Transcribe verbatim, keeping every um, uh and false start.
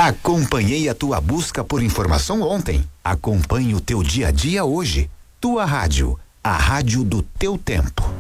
Acompanhei a tua busca por informação ontem. Acompanhe o teu dia a dia hoje. Tua rádio, a rádio do teu tempo.